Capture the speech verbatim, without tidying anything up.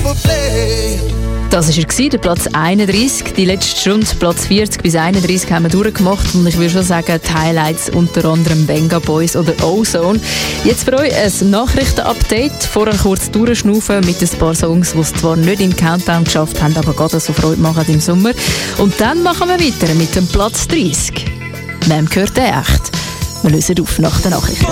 Das war er, der Platz einunddreissig. Die letzte Stunde, Platz vierzig bis einunddreissig, haben wir durchgemacht. Und ich würde schon sagen, die Highlights unter anderem Venga Boys oder Ozone. Jetzt für euch ein Nachrichtenupdate. Vorher kurz durchschnaufen mit ein paar Songs, die es zwar nicht im Countdown geschafft haben, aber gerade so Freude machen im Sommer. Und dann machen wir weiter mit dem Platz dreißig. Wem gehört der echt? Wir lösen auf nach den Nachrichten.